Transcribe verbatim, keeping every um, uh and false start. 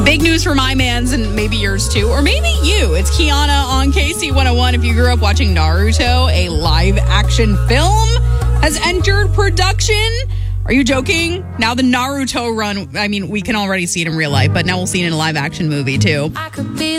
Big news for my mans and maybe yours too, or maybe you. It's Kiana on K C one oh one. If you grew up watching Naruto, a live action film has entered production. Are you joking? Now the Naruto run, I mean, we can already see it in real life, but now we'll see it in a live action movie too. I could be